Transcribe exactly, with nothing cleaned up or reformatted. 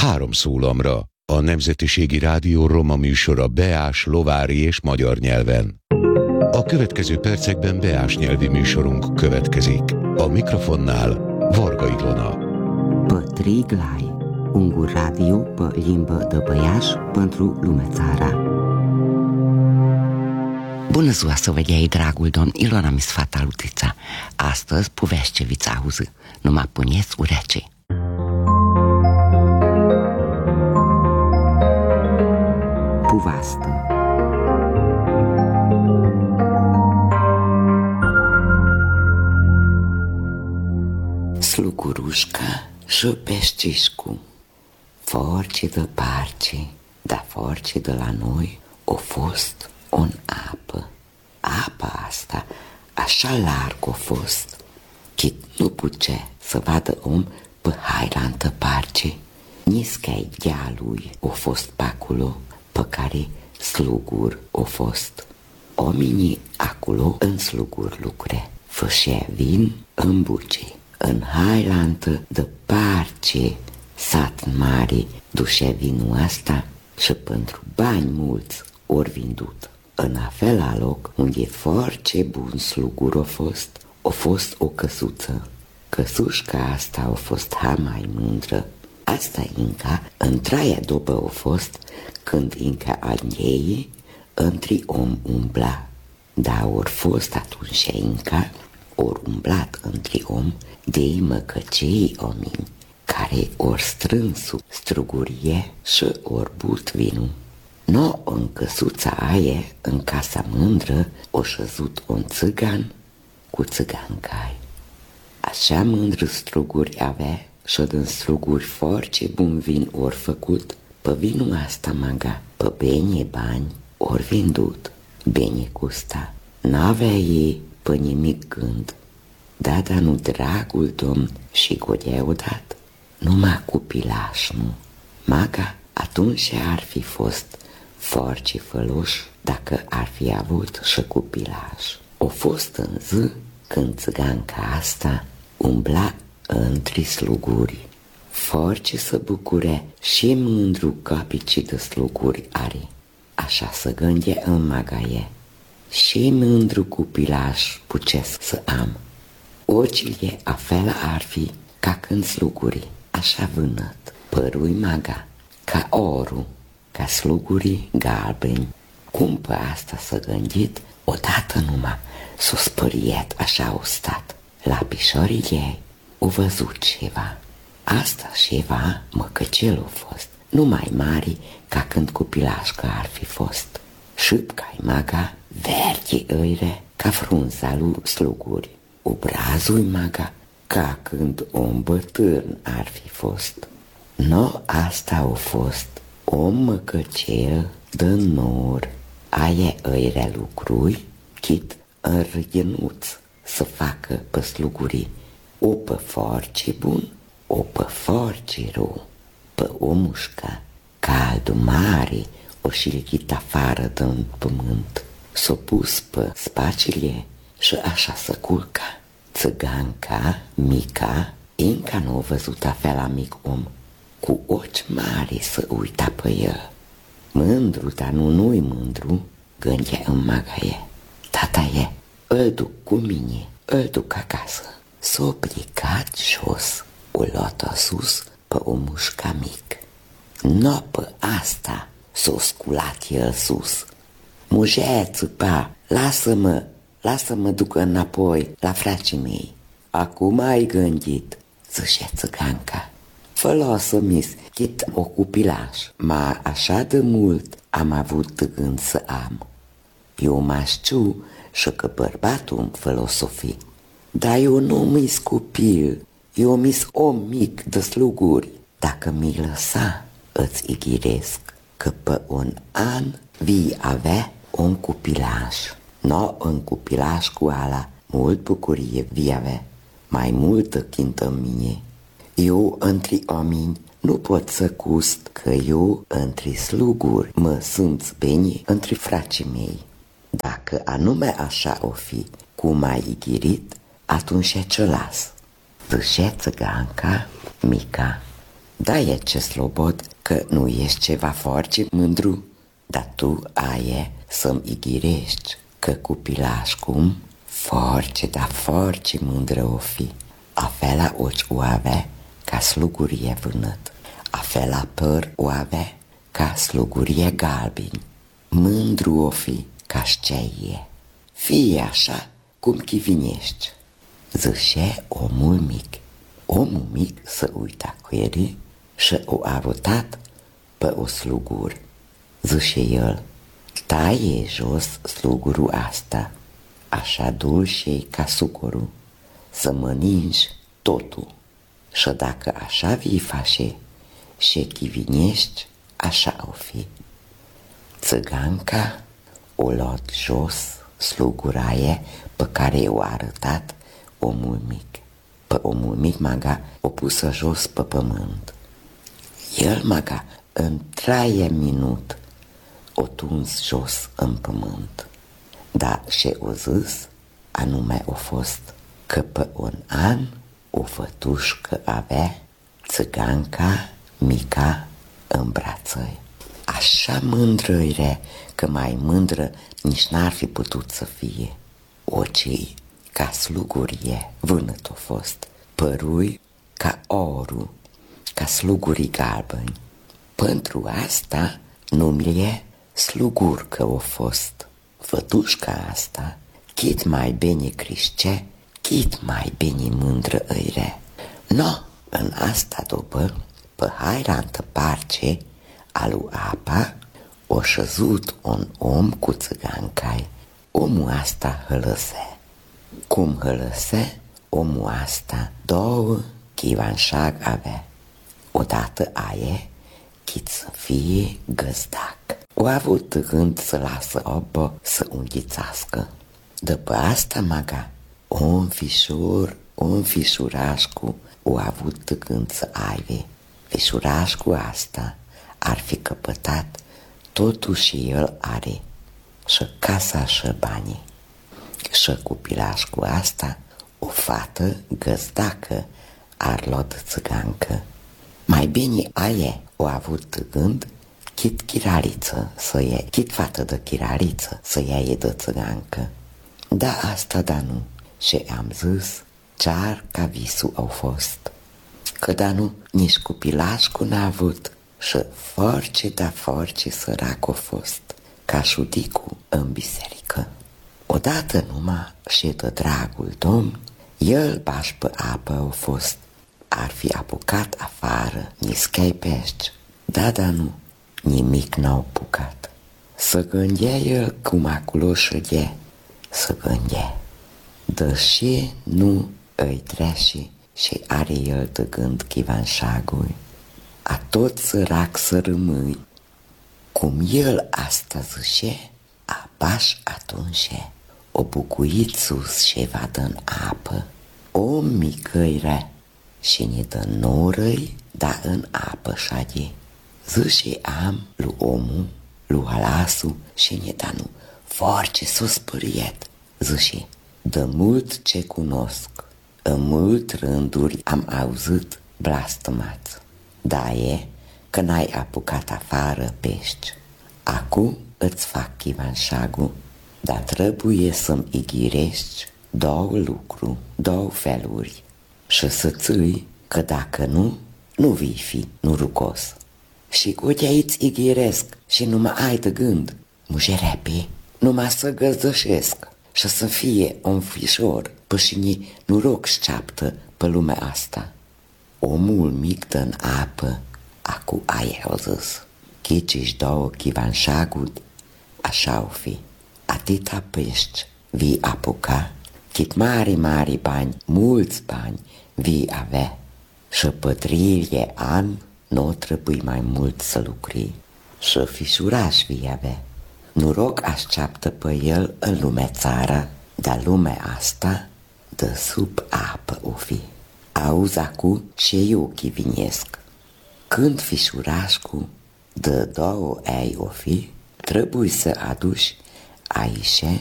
három szólamra, a Nemzetiségi Rádió roma műsora beás, lovári és magyar nyelven. A következő percekben beás nyelvi műsorunk következik. A mikrofonnál Varga Ilona. Pătriglai, un radio pe limbă de băiaș pentru lumea țara. Bună ziua, săvădiai, dragul domn, Ilona mi sfata lutița. Astăzi, puveșcevița auză, numai punieți urece. Puvastă. Slugurușca și peștișcu, forci de parce, dar forci de la noi o fost în apă. Apa asta așa larg o fost, chit nu putea să vadă om pe hailantă parce. Niscai dealui o fost pe acolo, pe care slugur o fost. Oamenii acolo în slugur lucre, fășea vin în buce. În hailantă de parce, sat mare, dușea vinul asta și pentru bani mulți ori vindut. În afela loc unde foarte bun slugur a fost, a fost o căsuță. Căsușca asta a fost ha mai mândră. Asta Inca, în traia dobă a fost când Inca Andrei întri om umbla. Dar ori fost atunci Inca, ori umblat întri om de măcăcei omini, care ori strânsu strugurie și ori burt vinul. No, în căsuța aia, în casa mândră, o șezut un țigan cu țigancai. Așa mândră struguri avea și din struguri foarte bun vin ori făcut, pe vinul asta maga, pe benie bani ori vândut. Bine custa, n-avea ei pe nimic gând, da, dar nu dragul domn și godea odată, numai cu pilaș, nu. Maga atunci ar fi fost foarte făloș dacă ar fi avut și cupilaș. O fost în zi când țiganca asta umbla între sluguri. Foarte să bucure și mândru capicii de sluguri are. Așa să gândea în magaie. Și mândru cupilaș pucesc să am. Ochile afela ar fi ca când sluguri, așa vânăt. Părui maga, ca orul, ca slugurii galbeni. Cum pe asta s-a gândit, odată numai s-o spăriet, așa o stat. La pișorii ei o văzut ceva. Asta ceva măcăcel o fost, nu mai mare ca când cupilașca ar fi fost. Șâpca-i maga, verde îire ca frunza lui sluguri. Obrazul-i maga ca când om bătrân ar fi fost. No, asta o fost om măcăcel de nor. Aia îire lucrui, chit în râghenuț să facă pe slugurii o pe foarte bun, o pe foarte rău. Pe o mușca, caldul mare, o șilchit afară din pământ. S-o pus pe spacile și așa să culca. Țiganca, mica, încă nu o văzut afela mic om, cu ochi mari să uita pe el. Mândru, dar nu nu-i mândru, gândea în magaie. Tata e, îl duc cu mine, îl duc acasă. S-o plicat jos, o luat sus pe o mușca mic. No, pe asta s-o sculat el sus. Mujea țipa, lasă-mă, lasă-mă duc înapoi la frații mei. Acum ai gândit, zicea țiganca. Fă-l-o mis, chit o cupilaș, ma așa de mult am avut de gând să am. Eu m-aș știu și că bărbatul-mi filosofii, dar eu nu mi-s copil, eu mi-s om mic de sluguri. Dacă mi lăsa, îți ighiresc că pe un an vii avea un cupilaș. No, un cupilaș cu ala, mult bucurie vii avea, mai multă chintă mine. Eu, între oameni, nu pot să gust că eu, între sluguri, mă simt bine între frații mei. Dacă anume așa o fi, cum ai ighirit, atunci ce las. Zicea țiganca mica. Da e ce slobod, că nu ești ceva foarte mândru, dar tu aie să-mi ighirești, că cupilaș cum foarte, dar foarte mândră o fi. Afela oci o avea ca slugurie vânăt, afela păr o avea ca slugurie galbini, mândru o fi ca șceie. Fie așa cum chivinești, zâșe omul mic. Omul mic să uita cuierii și o arutat pe o slugur. Zâșe el, taie jos slugurul asta, așa dulce ca sucorul, să mănânci totul. Și dacă așa vii face și chivinești, așa o fi. Țiganca o luat jos sluguraie pe care o arătat omul mic. Pe omul mic maga o pusă jos pe pământ. El maga în trei minut o tuns jos în pământ. Dar și o zis, anume o fost, că pe un an o fătușcă avea țiganca mica în brațăi. Așa mândră-i că mai mândră nici n-ar fi putut să fie. Ocii ca slugurie vânăt o fost, părui ca orul, ca slugurii galbeni. Pentru asta numele slugurcă o fost. Fătușca asta, chit mai bine criște, chit mai bine mândră îire. No, în asta după, pe hairantă parce, alu apa, o șăzut un om cu țigancai. Omul asta hălăse. Cum hălăse, omul asta două chivanșag avea. Odată aie, chit să fie găzdac. O avut gând să lasă obă să unghițască. După asta maga, un fișur, un fișurașcu o avut gând să aive. Fișurașcu asta ar fi căpătat totuși el are și casa și banii. Și cupilașcu asta o fată găzdacă ar luat țigancă. Mai bine aie o avut gând chit chiraliță să ie, chit fată de chiraliță să ia de țigancă. Da asta, da nu. Și am zis, cear ca visul au fost. Că da nu, nici cupilașcu n-a avut și force, da force sărac a fost, ca șudicu în biserică. Odată numai și de dragul domn, el baș pe apă a fost, ar fi apucat afară, nischei pești, da, da nu, nimic n-au pucat. Să gândea el cum acolo șădea, să gândea, deși nu îi trește și are el de gând chivanșagul, a tot sărac să rămâi, cum el asta zice, abaș atunci, o bucuit sus și vadă în apă, o micăire și ne dă norăi, da în apă șade. Zice am lui omul, lui alasu și ne da nu, force s-o spăriet. Zice, de mult ce cunosc, în mult rânduri am auzit blastămați. Da e că n-ai apucat afară pești. Acu îți fac chivanșagul, dar trebuie să-mi ighirești două lucru, două feluri și să ții că dacă nu, nu vii fi nurucos. Și cu te-aiți ighiresc și nu mă ai de gând, mujerepe, numai să găzdășesc și să fie un fișor pășini nuroc șceaptă pe lumea asta. Omul mic dă-n apă, acu aia o zis, chici-și două chivanșagul, așa-o fi, atâta pești vii apuca, chit mari, mari bani, mulți bani vii avea și pătrilie an nu trebuie mai mult să lucri și fișuraș vii avea. Noroc așteaptă pe el în lumea țară, dar lumea asta de sub apă o fi. Auzi acu și eu chivinesc. Când fișurașcu de două ei o fi, trebuie să aduci aici